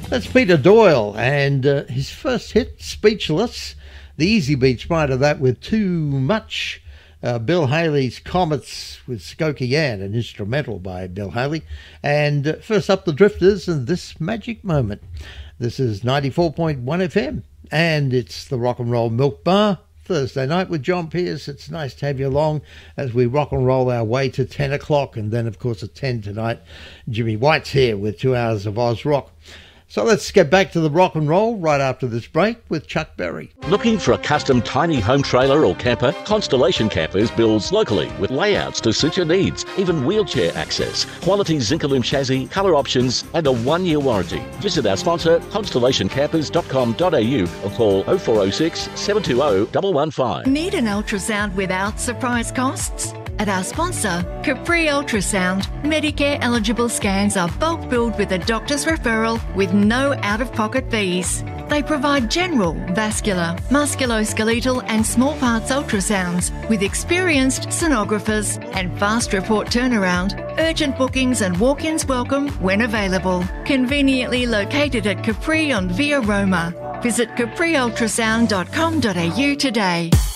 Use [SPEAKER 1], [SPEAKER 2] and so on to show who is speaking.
[SPEAKER 1] That's Peter Doyle and his first hit, Speechless. The Easy Beats prior to that with Too Much. Bill Haley's Comets with Skokie Ann, an instrumental by Bill Haley. And first up, the Drifters and This Magic Moment. This is 94.1 FM, and it's the Rock and Roll Milk Bar. Thursday night with John Pierce. It's nice to have you along as we rock and roll our way to 10 o'clock. And then, of course, at 10 tonight, Jimmy White's here with 2 hours of Oz Rock. So let's get back to the rock and roll right after this break with Chuck Berry.
[SPEAKER 2] Looking for a custom tiny home trailer or camper? Constellation Campers builds locally with layouts to suit your needs, even wheelchair access, quality Zinc-Alume chassis, colour options and a 1-year warranty. Visit our sponsor constellationcampers.com.au or call 0406 720 115.
[SPEAKER 3] Need an ultrasound without surprise costs? At our sponsor, Capri Ultrasound, Medicare eligible scans are bulk billed with a doctor's referral with no out-of-pocket fees. They provide general, vascular, musculoskeletal and small parts ultrasounds with experienced sonographers and fast report turnaround, urgent bookings and walk-ins welcome when available. Conveniently located at Capri on Via Roma. Visit capriultrasound.com.au today.